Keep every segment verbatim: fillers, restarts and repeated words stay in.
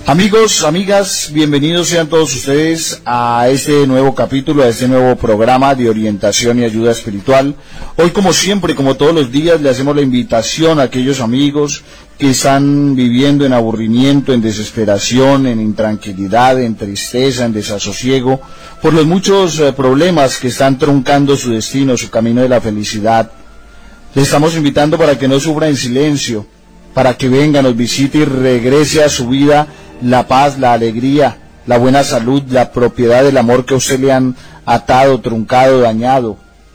Amigos, amigas, bienvenidos sean todos ustedes a este nuevo capítulo, a este nuevo programa de orientación y ayuda espiritual. Hoy, como siempre, como todos los días, le hacemos la invitación a aquellos amigos que están viviendo en aburrimiento, en desesperación, en intranquilidad, en tristeza, en desasosiego, por los muchos eh, problemas que están truncando su destino, su camino de la felicidad. Le estamos invitando para que no sufra en silencio, para que venga, nos visite y regrese a su vida la paz, la alegría, la buena salud, la propiedad del amor que a usted le han atado, truncado, dañado.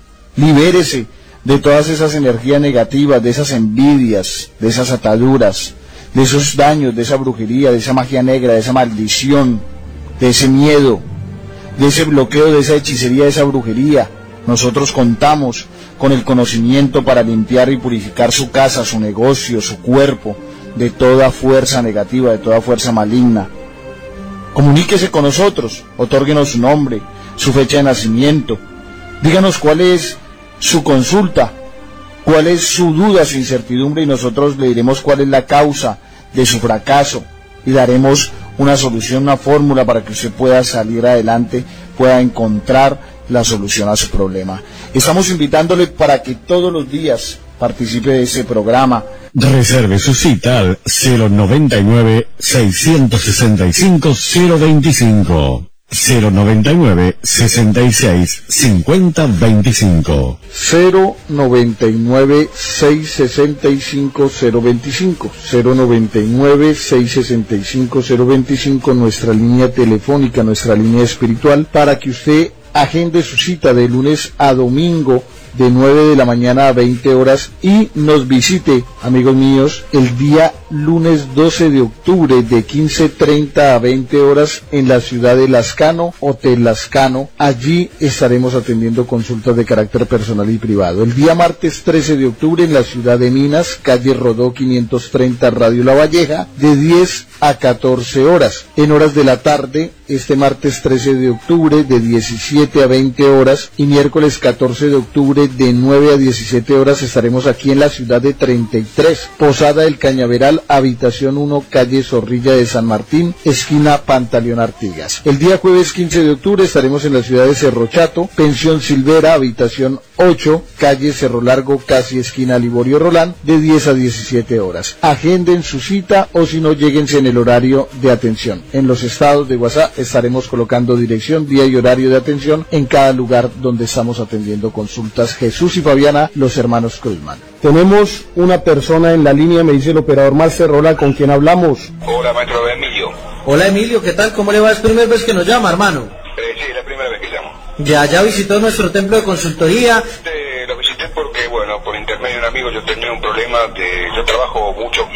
Libérese de todas esas energías negativas, de esas envidias, de esas ataduras, de esos daños, de esa brujería, de esa magia negra, de esa maldición, de ese miedo, de ese bloqueo, de esa hechicería, de esa brujería. Nosotros contamos con el conocimiento para limpiar y purificar su casa, su negocio, su cuerpo, de toda fuerza negativa, de toda fuerza maligna. Comuníquese con nosotros, otórguenos su nombre, su fecha de nacimiento, díganos cuál es su consulta, cuál es su duda, su incertidumbre, y nosotros le diremos cuál es la causa de su fracaso y daremos una solución, una fórmula para que usted pueda salir adelante, pueda encontrar la solución a su problema. Estamos invitándole para que todos los días participe de ese programa. Reserve su cita al cero noventa y nueve, seiscientos sesenta y cinco, cero veinticinco. cero noventa y nueve, sesenta y seis, cincuenta veinticinco. cero noventa y nueve, seiscientos sesenta y cinco, cero veinticinco. cero noventa y nueve, seiscientos sesenta y cinco, cero veinticinco, nuestra línea telefónica, nuestra línea espiritual, para que usted agende su cita de lunes a domingo, de nueve de la mañana a veinte horas, y nos visite, amigos míos, el día lunes doce de octubre de quince treinta a veinte horas en la ciudad de Lascano, Hotel Lascano. Allí estaremos atendiendo consultas de carácter personal y privado. El día martes trece de octubre en la ciudad de Minas, calle Rodó quinientos treinta, Radio La Valleja, de diez a catorce horas. En horas de la tarde, este martes trece de octubre de diecisiete a veinte horas, y miércoles catorce de octubre de nueve a diecisiete horas estaremos aquí en la ciudad de treinta y tres, Posada del Cañaveral, habitación uno, calle Zorrilla de San Martín, esquina Pantaleón Artigas. El día jueves quince de octubre estaremos en la ciudad de Cerro Chato, pensión Silvera, habitación ocho, calle Cerro Largo, casi esquina Liborio Rolán, de diez a diecisiete horas. Agenden su cita, o si no, lléguense en el horario de atención. En los estados de WhatsApp estaremos colocando dirección, día y horario de atención en cada lugar donde estamos atendiendo consultas. Jesús y Fabiana, los hermanos Cruzman. Tenemos una persona en la línea, me dice el operador Marcel Rola, ¿con quien hablamos? Hola, maestro Emilio. Hola, Emilio, ¿qué tal? ¿Cómo le va? ¿Es primera vez que nos llama, hermano? Eh, sí, es la primera vez que llamo. Ya, ya visitó nuestro templo de consultoría. Eh, lo visité porque, bueno, por intermedio de un amigo yo tenía un problema de... Yo trabajo mucho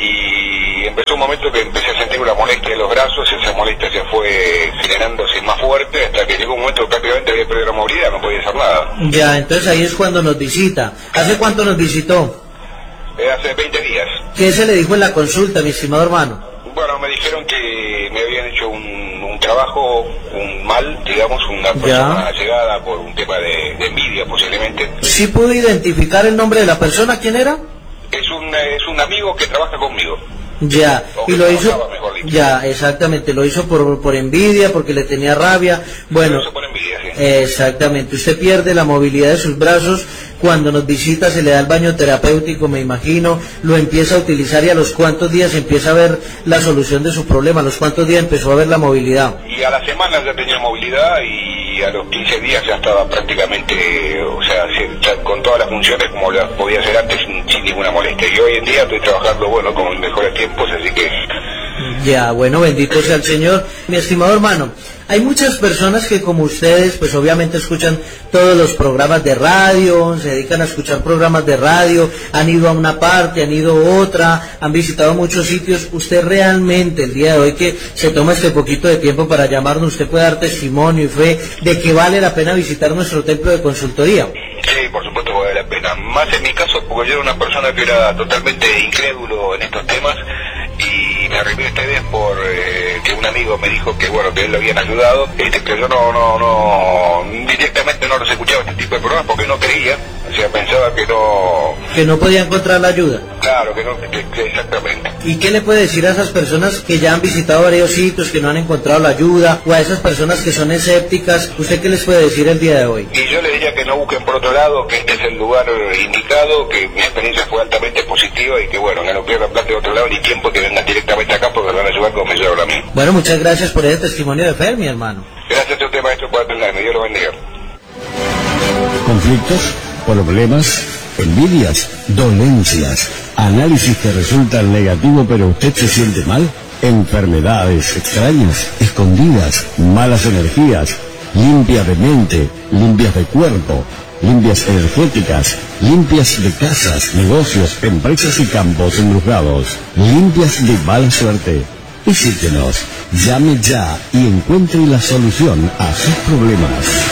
y empezó un momento que empecé a sentir una molestia en los brazos, y esa molestia se fue generándose más fuerte hasta que llegó un momento que prácticamente había perdido la movilidad, no podía hacer nada. Ya, entonces ahí es cuando nos visita. ¿Hace cuánto nos visitó? Eh, hace veinte días. ¿Qué se le dijo en la consulta, mi estimado hermano? Bueno, me dijeron que me habían hecho un, un trabajo, un mal, digamos, una persona llegada por un tema de, de envidia posiblemente. ¿Sí pudo identificar el nombre de la persona? ¿Quién era? Es un, es un amigo que trabaja conmigo. Ya, O y lo hizo, mejor dicho. ya, exactamente, lo hizo por, por envidia, porque le tenía rabia. Bueno, Lo hizo por envidia, sí. Exactamente, usted pierde la movilidad de sus brazos. Cuando nos visita se le da el baño terapéutico, me imagino, lo empieza a utilizar, y a los cuantos días empieza a ver la solución de su problema. ¿A los cuantos días empezó a ver la movilidad? Y a la semana ya tenía movilidad, y a los quince días ya estaba prácticamente, o sea, con todas las funciones como las podía hacer antes, sin, sin ninguna molestia. Y hoy en día estoy trabajando, bueno, con mejores tiempos, así que... Ya, bueno, bendito sea el Señor. Mi estimado hermano, hay muchas personas que, como ustedes, pues obviamente escuchan todos los programas de radio, se dedican a escuchar programas de radio, han ido a una parte, han ido a otra, han visitado muchos sitios. Usted realmente, el día de hoy que se toma este poquito de tiempo para llamarnos, usted puede dar testimonio y fe de que vale la pena visitar nuestro templo de consultoría. Sí, por supuesto que vale la pena. Más en mi caso, porque yo era una persona que era totalmente incrédulo en estos temas, y me arreglé ustedes por, eh, que un amigo me dijo que bueno, que él lo habían ayudado, este, pero yo no, no, no, directamente no los escuchaba este tipo de programas porque no creía, o sea, pensaba que no... Que no podía encontrar la ayuda. Claro, que no, que, que exactamente. ¿Y qué le puede decir a esas personas que ya han visitado varios sitios, que no han encontrado la ayuda, o a esas personas que son escépticas? ¿Usted qué les puede decir el día de hoy? Y yo les diría que no busquen por otro lado, que este es el lugar indicado, que mi experiencia fue altamente positiva y que bueno, que no pierdan plata de otro lado ni tiempo, que vengan directamente acá porque van a ayudar como me ayudaron a mí. Bueno, muchas gracias por ese testimonio de fe, mi hermano. Gracias a usted, maestro, por atenderme. Dios lo bendiga. Conflictos, problemas, envidias, dolencias, análisis que resultan negativo pero usted se siente mal, enfermedades extrañas, escondidas, malas energías, limpias de mente, limpias de cuerpo, limpias energéticas, limpias de casas, negocios, empresas y campos embrujados, limpias de mala suerte. Visítenos, llame ya y encuentre la solución a sus problemas.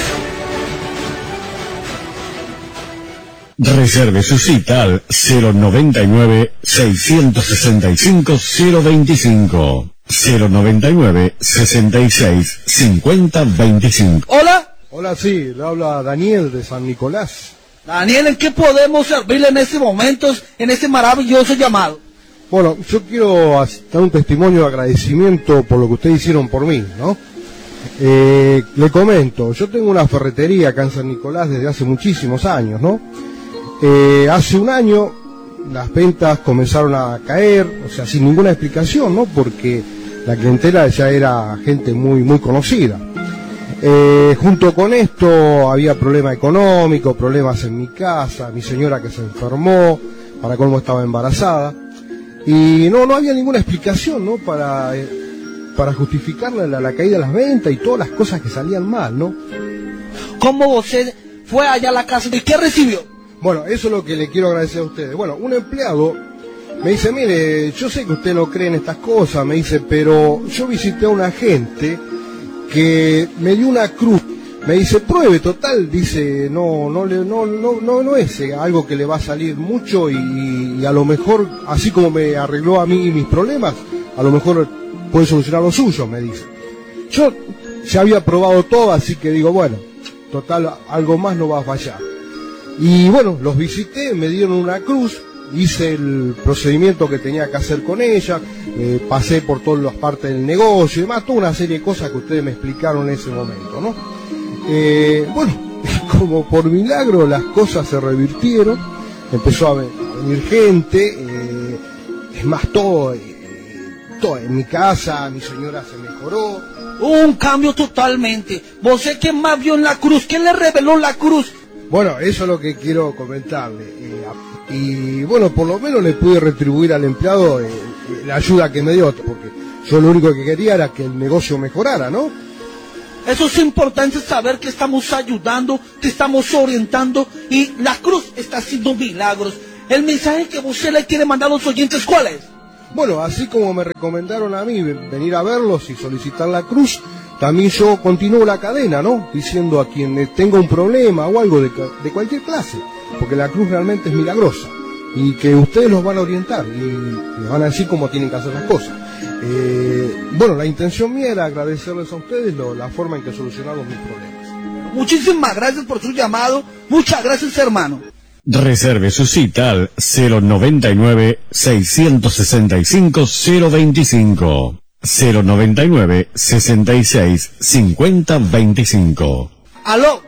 Reserve su cita al cero noventa y nueve, seiscientos sesenta y cinco, cero veinticinco. cero noventa y nueve, sesenta y seis, cincuenta veinticinco. Hola. Hola, sí, le habla Daniel de San Nicolás. Daniel, ¿en qué podemos servirle en este momento, en este maravilloso llamado? Bueno, yo quiero dar un testimonio de agradecimiento por lo que ustedes hicieron por mí, ¿no? Eh, le comento, yo tengo una ferretería acá en San Nicolás desde hace muchísimos años, ¿no? Eh, hace un año las ventas comenzaron a caer, o sea, sin ninguna explicación, ¿no? Porque la clientela ya era gente muy, muy conocida. Eh, junto con esto había problema económico, problemas en mi casa, mi señora que se enfermó, para colmo estaba embarazada, y no, no había ninguna explicación, ¿no? Para, eh, para justificar la, la caída de las ventas y todas las cosas que salían mal, ¿no? ¿Cómo usted fue allá a la casa y qué recibió? Bueno, eso es lo que le quiero agradecer a ustedes. Bueno, un empleado me dice, mire, yo sé que usted no cree en estas cosas, me dice, pero yo visité a una gente que me dio una cruz. Me dice, pruebe, total, dice, no, no, le, no, no, no, no es algo que le va a salir mucho y, y a lo mejor, así como me arregló a mí mis problemas, a lo mejor puede solucionar los suyos, me dice. Yo ya había probado todo, así que digo, bueno, total, algo más no va a fallar. Y bueno, los visité, me dieron una cruz, hice el procedimiento que tenía que hacer con ella, eh, pasé por todas las partes del negocio y demás, toda una serie de cosas que ustedes me explicaron en ese momento, ¿no? Eh, bueno, como por milagro las cosas se revirtieron, empezó a venir gente, eh, es más, todo, eh, todo en mi casa, mi señora se mejoró. Un cambio totalmente. ¿Vos sé qué más vio en la cruz? ¿Quién le reveló la cruz? Bueno, eso es lo que quiero comentarle. Eh, y bueno, por lo menos le pude retribuir al empleado eh, la ayuda que me dio, porque yo lo único que quería era que el negocio mejorara, ¿no? Eso es importante saber que estamos ayudando, que estamos orientando y la cruz está haciendo milagros. El mensaje que usted le quiere mandar a los oyentes, ¿cuál es? Bueno, así como me recomendaron a mí venir a verlos y solicitar la cruz, también yo continúo la cadena, ¿no? Diciendo a quien tenga un problema o algo de, de cualquier clase, porque la cruz realmente es milagrosa y que ustedes los van a orientar y les van a decir cómo tienen que hacer las cosas. Eh, bueno, la intención mía era agradecerles a ustedes lo, la forma en que solucionamos mis problemas. Muchísimas gracias por su llamado, muchas gracias, hermano. Reserve su cita al cero noventa y nueve, seiscientos sesenta y cinco, cero veinticinco. cero noventa y nueve, sesenta y seis, cincuenta veinticinco. ¿Aló?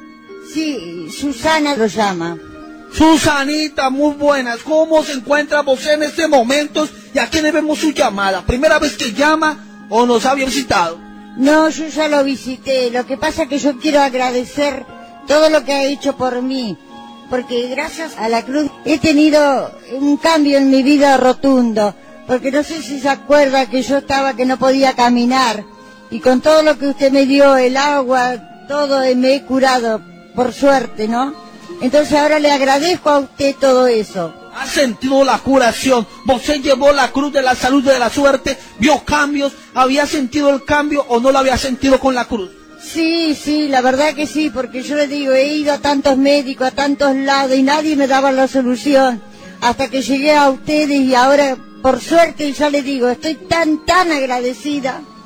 Sí, Susana lo llama. Susanita, muy buenas. ¿Cómo se encuentra vos en este momento? ¿Y a quién le vemos su llamada? ¿Primera vez que llama o nos había visitado? No, yo ya lo visité. Lo que pasa es que yo quiero agradecer todo lo que ha hecho por mí. Porque gracias a la cruz he tenido un cambio en mi vida rotundo. Porque no sé si se acuerda que yo estaba que no podía caminar. Y con todo lo que usted me dio, el agua, todo, me he curado, por suerte, ¿no? Entonces ahora le agradezco a usted todo eso. ¿Ha sentido la curación? ¿Vos se llevó la cruz de la salud, de la suerte? ¿Vio cambios? ¿Había sentido el cambio o no lo había sentido con la cruz? Sí, sí, la verdad que sí, porque yo le digo, he ido a tantos médicos, a tantos lados y nadie me daba la solución. Hasta que llegué a ustedes y ahora, por suerte, ya le digo, estoy tan, tan agradecida.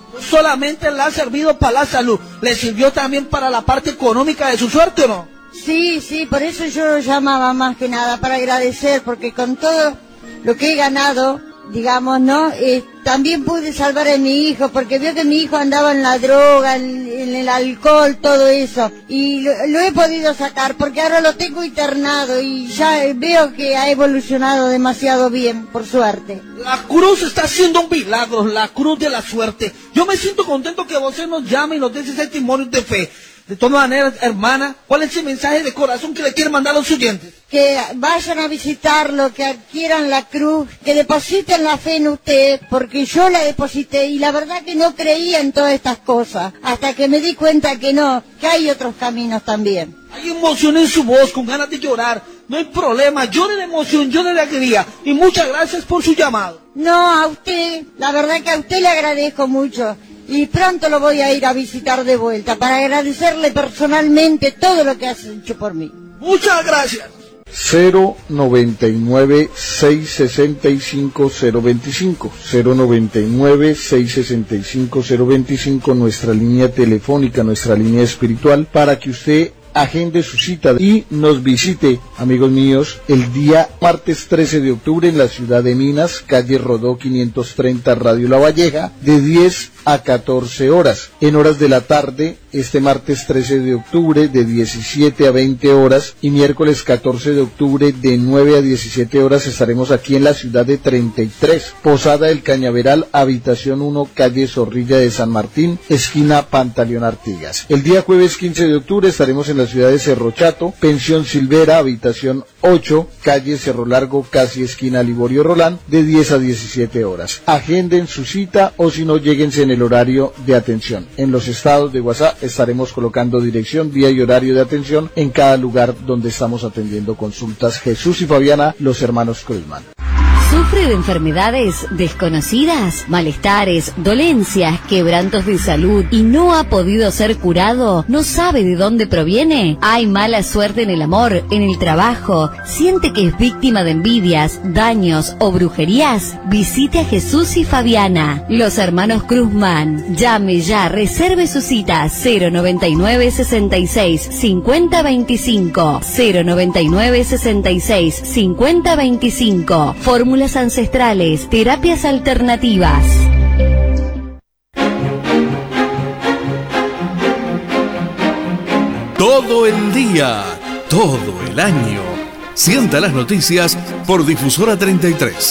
No solamente le ha servido para la salud, le sirvió también para la parte económica de su suerte, ¿o no? Sí, sí, por eso yo lo llamaba más que nada, para agradecer, porque con todo lo que he ganado, digamos, ¿no? Eh, también pude salvar a mi hijo, porque veo que mi hijo andaba en la droga, en, en el alcohol, todo eso, y lo, lo he podido sacar, porque ahora lo tengo internado y ya veo que ha evolucionado demasiado bien, por suerte. La cruz está haciendo un milagro, la cruz de la suerte. Yo me siento contento que usted nos llame y nos dé ese testimonio de fe. De todas maneras, hermana, ¿cuál es el mensaje de corazón que le quiere mandar a los oyentes? Que vayan a visitarlo, que adquieran la cruz, que depositen la fe en usted, porque yo la deposité y la verdad que no creía en todas estas cosas, hasta que me di cuenta que no, que hay otros caminos también. Hay emoción en su voz, con ganas de llorar, no hay problema, llore de emoción, llore de alegría, y muchas gracias por su llamado. No, a usted, la verdad que a usted le agradezco mucho. Y pronto lo voy a ir a visitar de vuelta para agradecerle personalmente todo lo que has hecho por mí. Muchas gracias. cero noventa y nueve, seis sesenta y cinco, cero veinticinco, cero noventa y nueve, seis sesenta y cinco, cero veinticinco, nuestra línea telefónica, nuestra línea espiritual, para que usted agende su cita y nos visite, amigos míos, el día martes trece de octubre en la ciudad de Minas, calle Rodó quinientos treinta, Radio La Valleja, de diez a catorce horas. En horas de la tarde, este martes trece de octubre, de diecisiete a veinte horas, y miércoles catorce de octubre, de nueve a diecisiete horas, estaremos aquí en la ciudad de treinta y tres, Posada del Cañaveral, habitación uno, calle Zorrilla de San Martín, esquina Pantaleón Artigas. El día jueves quince de octubre estaremos en la ciudad de Cerro Chato, pensión Silvera, habitación ocho, calle Cerro Largo, casi esquina Liborio Rolán, de diez a diecisiete horas. Agenden su cita, o si no, lléguense en el horario de atención. En los estados de WhatsApp estaremos colocando dirección, día y horario de atención en cada lugar donde estamos atendiendo consultas. Jesús y Fabiana, los hermanos Cruzman. ¿Sufre de enfermedades desconocidas, malestares, dolencias, quebrantos de salud y no ha podido ser curado? ¿No sabe de dónde proviene? ¿Hay mala suerte en el amor, en el trabajo? ¿Siente que es víctima de envidias, daños o brujerías? Visite a Jesús y Fabiana, los hermanos Cruzman. Llame ya, reserve su cita cero noventa y nueve, sesenta y seis, cincuenta veinticinco, cero noventa y nueve, sesenta y seis, cincuenta veinticinco. Fórmula ancestrales, terapias alternativas. Todo el día, todo el año. Sienta las noticias por Difusora treinta y tres.